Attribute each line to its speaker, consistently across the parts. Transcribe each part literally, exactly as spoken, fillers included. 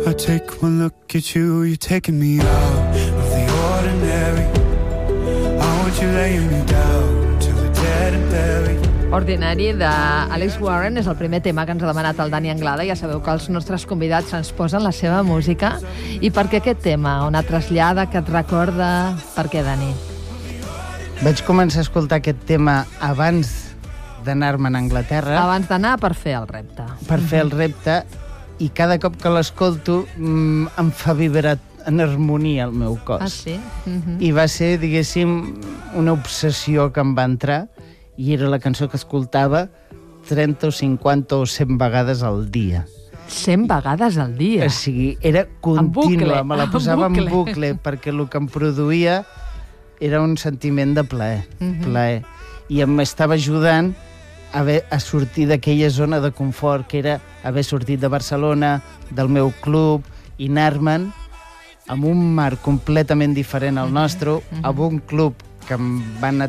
Speaker 1: I take one look at you, you're taking me out of the ordinary. I want you laying me down till we're dead and buried.
Speaker 2: Ordinari, d'Alex Warren, és el primer tema que ens ha demanat el Dani Anglada. Ja sabeu que els nostres convidats ens posen la seva música. I per què aquest tema? On et trasllada, que et recorda? Per què, Dani?
Speaker 3: Vaig començar a escoltar aquest tema abans d'anar-me'n a Anglaterra.
Speaker 2: Abans d'anar per fer el repte.
Speaker 3: Per fer el repte, i cada cop que l'escolto mm, em fa vibrar en harmonia el meu cos.
Speaker 2: Ah, sí? Uh-huh.
Speaker 3: I va ser, diguéssim, una obsessió que em va entrar, i era la cançó que escoltava trenta o cinquanta o cent vegades al dia.
Speaker 2: cent vegades al dia?
Speaker 3: O sigui, era contínua, me la posava en bucle, bucle perquè el que em produïa era un sentiment de plaer, uh-huh. plaer. I em estava ajudant a, haver, a sortir d'aquella zona de confort que era haver sortit de Barcelona, del meu club, i anar-me'n amb un mar completament diferent al nostre, uh-huh. amb un club que em van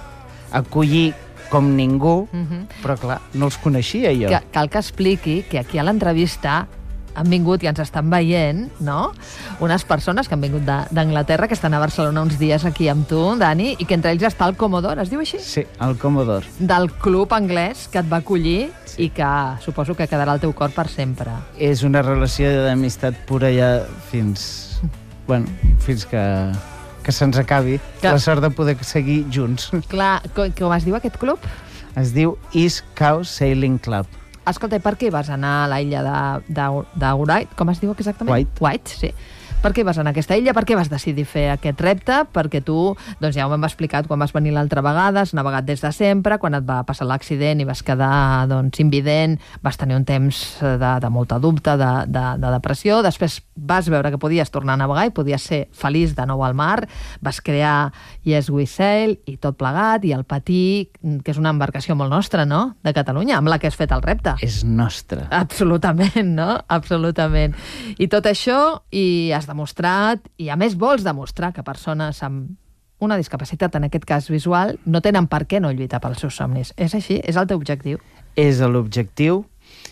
Speaker 3: acollir com ningú, uh-huh. però clar, no els coneixia jo.
Speaker 2: Que, cal que expliqui que aquí a l'entrevista han vingut i ens estan veient, no?, unes persones que han vingut d'Anglaterra, que estan a Barcelona uns dies aquí amb tu, Dani, i que entre ells està el Commodore, es diu així?
Speaker 3: Sí, el Commodore.
Speaker 2: Del club anglès que et va acollir, sí. I que suposo que quedarà al teu cor per sempre. És
Speaker 3: una relació d'amistat pura ja fins... bueno, fins que... que se'ns acabi, que... la sort de poder seguir junts.
Speaker 2: Clar, com, com es diu aquest club?
Speaker 3: Es diu East Coast Sailing Club.
Speaker 2: Escolta, i per què vas anar a la illa de, de, de White? Com es diu exactament?
Speaker 3: White.
Speaker 2: White, sí. Per què vas anar a aquesta illa? Per què vas decidir fer aquest repte? Perquè tu, doncs ja ho hem explicat quan vas venir l'altra vegada, has navegat des de sempre, quan et va passar l'accident i vas quedar doncs, invident, vas tenir un temps de, de molta dubte, de, de, de depressió, després vas veure que podies tornar a navegar i podies ser feliç de nou al mar, vas crear Yes We Sail i tot plegat, i el Patí, que és una embarcació molt nostra, no?, de Catalunya, amb la que has fet el repte.
Speaker 3: És nostra.
Speaker 2: Absolutament, no? Absolutament. I tot això, i has demostrat, i a més vols demostrar que persones amb una discapacitat, en aquest cas visual, no tenen per què no lluitar pels seus somnis. És així? És el teu objectiu?
Speaker 3: És l'objectiu,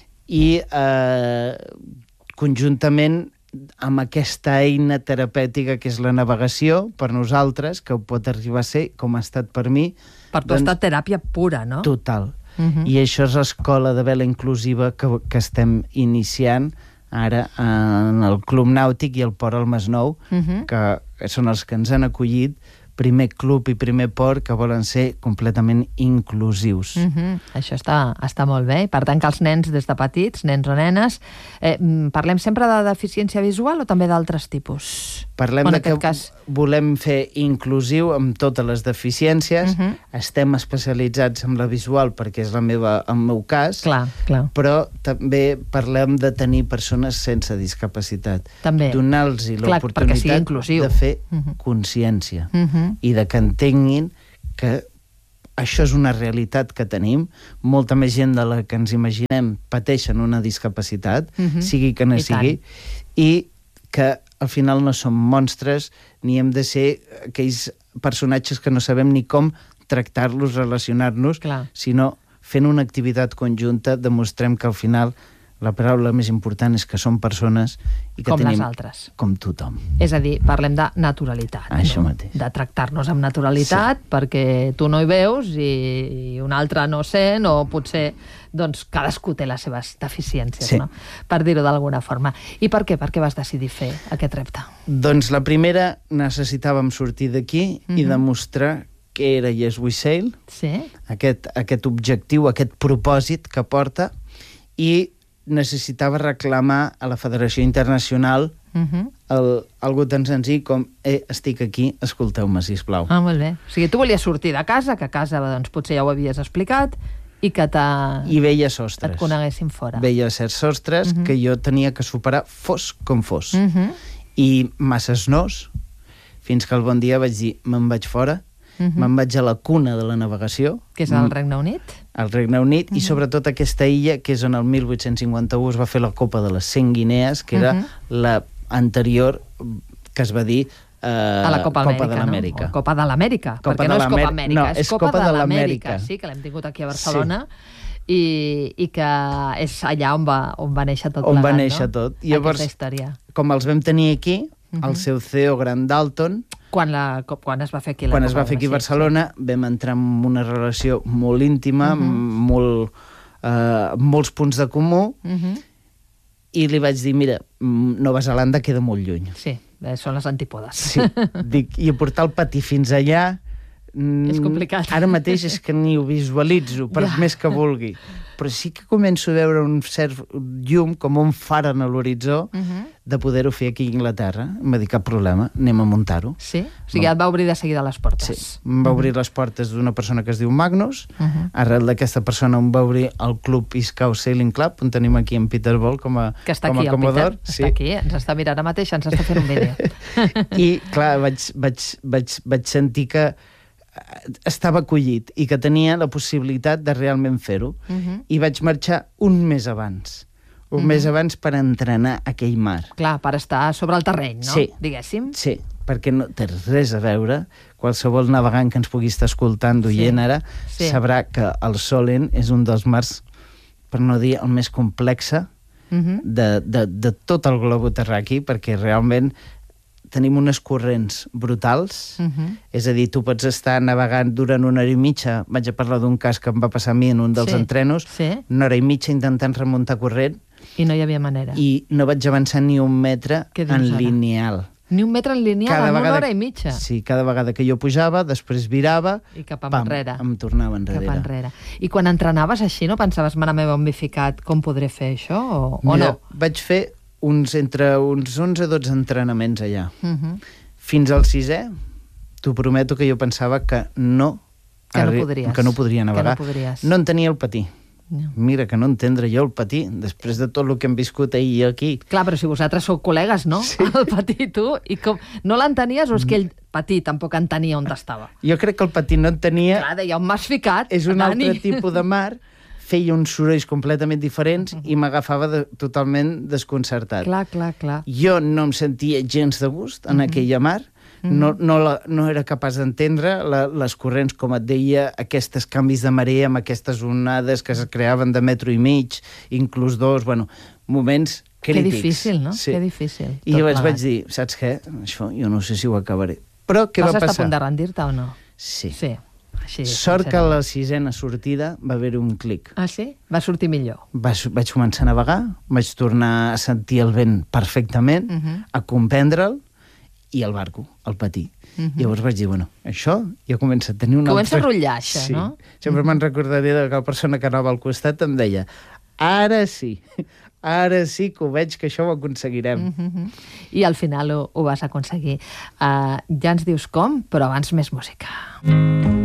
Speaker 3: i eh, conjuntament amb aquesta eina terapèutica que és la navegació, per nosaltres, que ho pot arribar a ser, com ha estat per mi...
Speaker 2: Per tu doncs, ha estat teràpia pura, no?
Speaker 3: Total. Uh-huh. I això és l'escola de vela inclusiva que, que estem iniciant ara en el Club Nàutic i el Port al Masnou, uh-huh. que són els que ens han acollit, primer club i primer port que volen ser completament inclusius.
Speaker 2: Uh-huh. Això està, està molt bé. Per tant, que els nens des de petits, nens o nenes, eh, parlem sempre de deficiència visual o també d'altres tipus?
Speaker 3: Parlem de que cas... volem fer inclusiu amb totes les deficiències. Uh-huh. Estem especialitzats en la visual perquè és la meva, el meu cas,
Speaker 2: clar, clar.
Speaker 3: Però també parlem de tenir persones sense discapacitat.
Speaker 2: També.
Speaker 3: Donar-los l'oportunitat de fer uh-huh. consciència. Uh-huh. I de que entenguin que això és una realitat que tenim. Molta més gent de la que ens imaginem pateixen una discapacitat, uh-huh. sigui que no I sigui, tant. I que al final no som monstres ni hem de ser aquells personatges que no sabem ni com tractar-los, relacionar-nos, Clar. sinó fent una activitat conjunta demostrem que al final la paraula més important és que som persones i que
Speaker 2: com
Speaker 3: tenim...
Speaker 2: les altres.
Speaker 3: Com tothom.
Speaker 2: És a dir, parlem de naturalitat.
Speaker 3: Això
Speaker 2: no?
Speaker 3: mateix.
Speaker 2: De tractar-nos amb naturalitat, sí. perquè tu no hi veus i un altre no sent, o potser doncs, cadascú té les seves deficiències,
Speaker 3: sí.
Speaker 2: no? Per dir-ho d'alguna forma. I per què? Per què vas decidir fer aquest repte?
Speaker 3: Doncs la primera, necessitàvem sortir d'aquí mm-hmm. i demostrar què era Yes We Sail,
Speaker 2: sí.
Speaker 3: aquest, aquest objectiu, aquest propòsit que porta, i necessitava reclamar a la Federació Internacional uh-huh. el, algo tan senzill com eh, estic aquí, escolteu-me, sisplau.
Speaker 2: Ah, molt bé. O sigui, tu volies sortir de casa, que a casa doncs, potser ja ho havies explicat, i que
Speaker 3: I veia sostres.
Speaker 2: et coneguessin fora.
Speaker 3: Veia certs sostres uh-huh. que jo tenia que superar fos com fos.
Speaker 2: Uh-huh.
Speaker 3: I masses nos, fins que el bon dia vaig dir, me'n vaig fora, uh-huh. me'n vaig a la cuna de la navegació.
Speaker 2: Que és el Regne Unit?
Speaker 3: Al Regne Unit, uh-huh. i sobretot aquesta illa, que és on el mil vuit-cents cinquanta-u es va fer la Copa de les cent Guinees, que era uh-huh. la anterior, que es va dir eh,
Speaker 2: a la Copa,
Speaker 3: Copa
Speaker 2: Amèrica,
Speaker 3: de l'Amèrica.
Speaker 2: No? Copa de l'Amèrica, perquè no és Copa Amèrica,
Speaker 3: no,
Speaker 2: és,
Speaker 3: és
Speaker 2: Copa,
Speaker 3: Copa
Speaker 2: de
Speaker 3: l'Amèrica.
Speaker 2: Sí, que l'hem tingut aquí a Barcelona. Sí. i, i que és allà on va, on va néixer tot
Speaker 3: on
Speaker 2: plegat,
Speaker 3: va néixer
Speaker 2: no?
Speaker 3: tot. Llavors,
Speaker 2: aquesta història.
Speaker 3: Com els vam tenir aquí, uh -huh. el seu C E O, Grant Dalton,
Speaker 2: quan, la, quan es va fer aquí a
Speaker 3: quan es va fer aquí a Barcelona, sí. vam entrar en una relació molt íntima, uh -huh. molt, eh, molts punts de comú, uh -huh. i li vaig dir, mira, Nova Zelanda queda molt lluny.
Speaker 2: Sí, són les antípodes.
Speaker 3: Sí, dic, i portar el patí fins allà...
Speaker 2: És complicat.
Speaker 3: Ara mateix és que ni ho visualitzo, per ja. més que vulgui. Però sí que començo a veure un cert llum, com un far en l'horitzó, uh -huh. de poder-ho fer aquí a Anglaterra. Em va dir, cap problema, anem a muntar-ho.
Speaker 2: Sí? O sigui, no. et va obrir de seguida les portes.
Speaker 3: Sí, em va obrir uh -huh. les portes d'una persona que es diu Magnus. Uh -huh. Arrel d'aquesta persona em va obrir el club East Coast Sailing Club, on tenim aquí en Peterborough com a,
Speaker 2: que està
Speaker 3: com a
Speaker 2: aquí,
Speaker 3: comodor.
Speaker 2: Peter. Sí. Està aquí, ens està mirant ara mateix, ens està fent un vídeo.
Speaker 3: I, clar, vaig, vaig, vaig, vaig sentir que estava acollit i que tenia la possibilitat de realment fer-ho. Uh -huh. I vaig marxar un mes abans. Un uh -huh. mes abans per entrenar aquell mar.
Speaker 2: Clar, per estar sobre el terreny, no?
Speaker 3: Sí.
Speaker 2: Diguéssim.
Speaker 3: Sí, perquè no té res a veure. Qualsevol navegant que ens pugui estar escoltant d'oient sí. ara sí. sabrà que el Solent és un dels mars, per no dir el més complexe, uh -huh. de, de, de tot el globo terraqui, perquè realment tenim unes corrents brutals, uh -huh. és a dir, tu pots estar navegant durant una hora i mitja, vaig a parlar d'un cas que em va passar a mi en un dels sí. entrenos, sí. una hora i mitja intentant remuntar corrent,
Speaker 2: i no hi havia manera.
Speaker 3: I no vaig avançar ni un metre en ara? lineal.
Speaker 2: Ni un metre en lineal, cada en vegada, una hora i mitja?
Speaker 3: Sí, cada vegada que jo pujava, després virava,
Speaker 2: i cap enrere.
Speaker 3: Pam, em tornava enrere.
Speaker 2: Cap enrere. I quan entrenaves així, no pensaves, mare meva, on m'he ficat, com podré fer això, o, o
Speaker 3: Mira,
Speaker 2: no?
Speaker 3: Vaig fer uns, entre uns onze o dotze entrenaments allà. Uh -huh. Fins al sisè, t'ho prometo que jo pensava que no,
Speaker 2: que no, podries.
Speaker 3: que no podria navegar.
Speaker 2: Que no, podries.
Speaker 3: No en tenia el patí. No. Mira, que no entendre jo el patí, després de tot el que hem viscut ahir aquí.
Speaker 2: Clar, però si vosaltres sou col·legues, no? Sí. El patí, tu, i com... No l'entenies o és que ell, patí, tampoc entenia on estava?
Speaker 3: Jo crec que el patí no entenia...
Speaker 2: Clar, deia, on m'has ficat,
Speaker 3: És un
Speaker 2: Dani?
Speaker 3: altre tipus de mar, feia uns sorolls completament diferents uh -huh. i m'agafava de, totalment desconcertat.
Speaker 2: Clar, clar, clar.
Speaker 3: Jo no em sentia gens de gust en uh -huh. aquella mar, uh -huh. no, no, la, no era capaç d'entendre la, les corrents, com et deia, aquests canvis de marea amb aquestes onades que es creaven de metro i mig, inclús dos, bueno, moments crítics.
Speaker 2: Que difícil, no?
Speaker 3: Sí.
Speaker 2: Que difícil.
Speaker 3: I llavors vaig dir, saps què? Això jo no sé si ho acabaré. Però què
Speaker 2: Vas
Speaker 3: va passar?
Speaker 2: Vas estar a punt de rendir-te o no?
Speaker 3: Sí.
Speaker 2: Sí. Així,
Speaker 3: Sort que a la sisena sortida va haver-hi un clic.
Speaker 2: Ah, sí? Va sortir millor.
Speaker 3: Va, vaig començar a navegar, vaig tornar a sentir el vent perfectament, uh -huh. a comprendre'l, i el barco, el patí. Uh -huh. Llavors vaig dir, bueno, això ja comença a tenir una
Speaker 2: Comença
Speaker 3: altra...
Speaker 2: a rotllar, això,
Speaker 3: sí.
Speaker 2: no?
Speaker 3: Sempre uh -huh. me'n recordaré que la persona que anava al costat em deia, ara sí, ara sí que ho veig que això ho aconseguirem.
Speaker 2: Uh -huh. I al final ho, ho vas aconseguir. Uh, ja ens dius com, però abans més música.